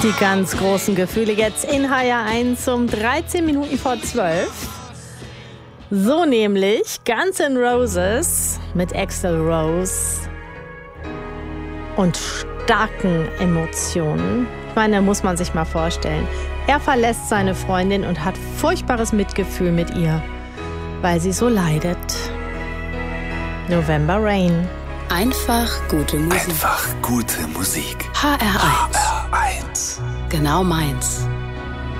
Die ganz großen Gefühle jetzt in HR1 um 13 Minuten vor 12. So nämlich Guns N' Roses mit Axl Rose und starken Emotionen. Ich meine, da muss man sich mal vorstellen. Er verlässt seine Freundin und hat furchtbares Mitgefühl mit ihr, weil sie so leidet. November Rain. Einfach gute Musik. Einfach gute Musik. HR1. HR1. Genau meins.